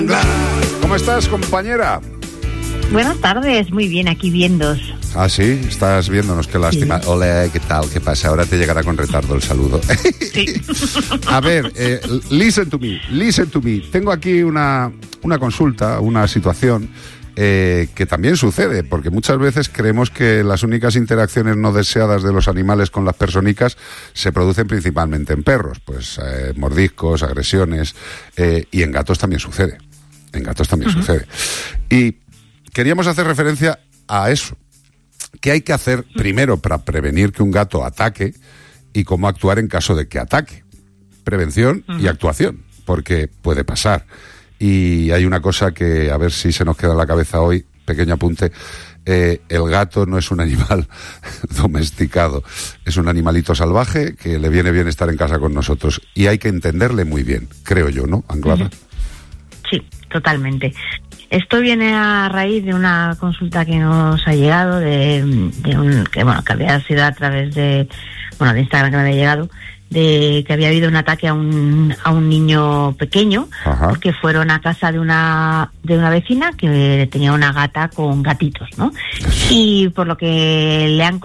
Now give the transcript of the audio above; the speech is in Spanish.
¿Cómo estás, compañera? Buenas tardes, muy bien, aquí viéndos. Ah, sí, estás viéndonos, qué lástima. Sí. Hola, ¿qué tal? ¿Qué pasa? Ahora te llegará con retardo el saludo. Sí. A ver, listen to me. Tengo aquí una consulta, una situación que también sucede, porque muchas veces creemos que las únicas interacciones no deseadas de los animales con las personicas se producen principalmente en perros, pues mordiscos, agresiones, y en gatos también sucede. Sucede. Y queríamos hacer referencia a eso. ¿Qué hay que hacer primero para prevenir que un gato ataque y cómo actuar en caso de que ataque? Prevención y actuación, porque puede pasar. Y hay una cosa que a ver si se nos queda en la cabeza hoy, pequeño apunte. El gato no es un animal domesticado, es un animalito salvaje que le viene bien estar en casa con nosotros y hay que entenderle muy bien, creo yo, ¿no, Anglada? Sí, totalmente. Esto viene a raíz de una consulta que nos ha llegado que había sido a través de Instagram, que me había llegado, de que había habido un ataque a un niño pequeño. Ajá. Porque fueron a casa de una vecina que tenía una gata con gatitos, ¿no? Y por lo que le han